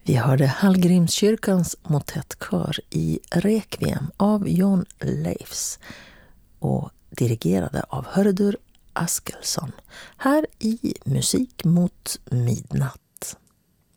Vi hörde Hallgrímskyrkans motettkör i Requiem av John Leifs och dirigerade av Hörður Askelsson här i Musik mot midnatt.